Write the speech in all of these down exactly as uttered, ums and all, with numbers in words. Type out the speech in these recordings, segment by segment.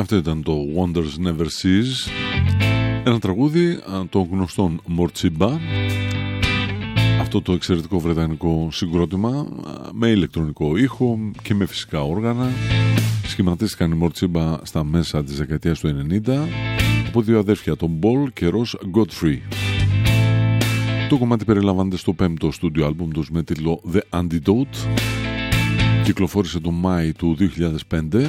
Αυτό ήταν το Wonders Never Cease, ένα τραγούδι των γνωστών Morcheeba. Αυτό το εξαιρετικό βρετανικό συγκρότημα με ηλεκτρονικό ήχο και με φυσικά όργανα σχηματίστηκαν οι Morcheeba στα μέσα της δεκαετίας του ενενήντα από δύο αδέρφια, τον Paul και Ross Godfrey. Το κομμάτι περιλαμβάνεται στο πέμπτο στούντιο άλμπουμ τους με τίτλο The Antidote. Κυκλοφόρησε τον Μάη του δύο χιλιάδες πέντε.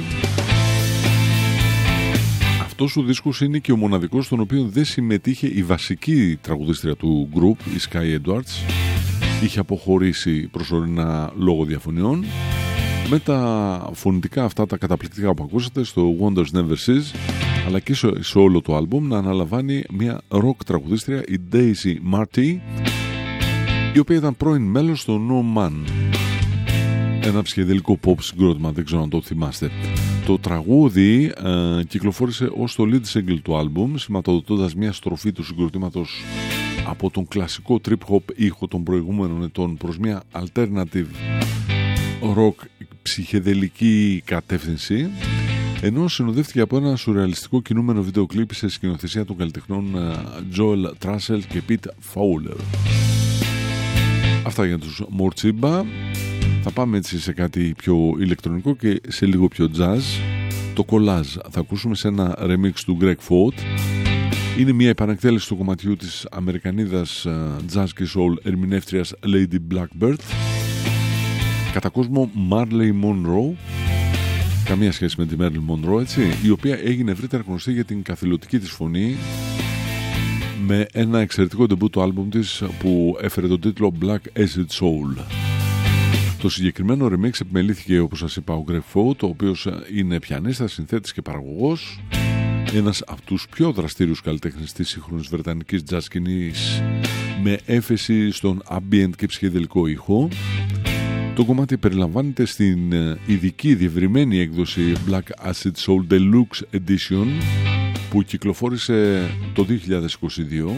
Αυτός ο δίσκος είναι και ο μοναδικός στον οποίο δεν συμμετείχε η βασική τραγουδίστρια του group, η Sky Edwards. Είχε αποχωρήσει προσωρινά λόγω διαφωνιών. Με τα φωνητικά αυτά τα καταπληκτικά που ακούσατε στο Wonders Never Cease, αλλά και σε όλο το άλμπουμ να αναλαμβάνει μια rock τραγουδίστρια, η Daisy Marty, η οποία ήταν πρώην μέλος στο No Man, ένα ψυχεδελικό pop συγκρότημα, δεν ξέρω αν το θυμάστε. Το τραγούδι ε, κυκλοφόρησε ως το lead single του άλμπουμ, σηματοδοτώντας μια στροφή του συγκροτήματος από τον κλασικό trip hop ήχο των προηγούμενων ετών προς μια alternative rock ψυχεδελική κατεύθυνση, ενώ συνοδεύτηκε από ένα σουρεαλιστικό κινούμενο βίντεο κλίπ σε σκηνοθεσία των καλλιτεχνών Joel Trussell και Pete Fowler. Αυτά για τους Morcheeba. Θα πάμε έτσι σε κάτι πιο ηλεκτρονικό και σε λίγο πιο jazz. Το Collage θα ακούσουμε σε ένα remix του Greg Ford. Είναι μια επανεκτέλεση του κομματιού της Αμερικανίδας jazz και soul ερμηνεύτριας Lady Blackbird, κατά κόσμο Marley Monroe. Καμία σχέση με τη Marilyn Monroe, έτσι, η οποία έγινε ευρύτερα γνωστή για την καθηλωτική της φωνή με ένα εξαιρετικό ντεμπού το άλμπουμ της που έφερε τον τίτλο Black Acid Soul. Το συγκεκριμένο remix επιμελήθηκε, όπως σας είπα, ο Greg Ford, ο οποίος είναι πιανίστας, συνθέτης και παραγωγός, ένας από τους πιο δραστήριους καλλιτέχνες της σύγχρονης βρετανικής jazz σκηνής με έφεση στον ambient και ψυχεδελικό ήχο. Το κομμάτι περιλαμβάνεται στην ειδική διευρυμένη έκδοση Black Acid Soul Deluxe Edition που κυκλοφόρησε το δύο χιλιάδες είκοσι δύο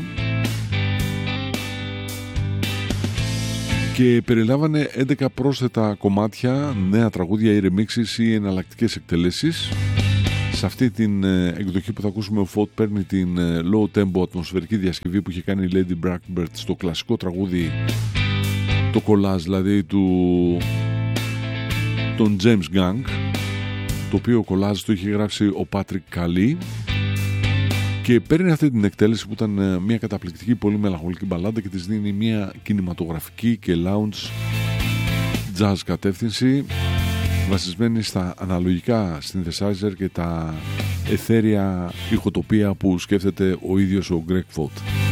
και περιλάμβανε έντεκα πρόσθετα κομμάτια, νέα τραγούδια ή remixes ή εναλλακτικές εκτελέσεις. Σε αυτή την εκδοχή που θα ακούσουμε, ο Ford παίρνει την low tempo ατμοσφαιρική διασκευή που είχε κάνει η Lady Blackbird στο κλασικό τραγούδι, το Collage δηλαδή του τον James Gang, το οποίο Collage το είχε γράψει ο Patrick Kelly, και παίρνει αυτή την εκτέλεση που ήταν μια καταπληκτική πολύ μελαγχολική μπαλάντα και της δίνει μια κινηματογραφική και lounge jazz κατεύθυνση βασισμένη στα αναλογικά synthesizer και τα εθέρια ηχοτοπία που σκέφτεται ο ίδιος ο Greg Ford.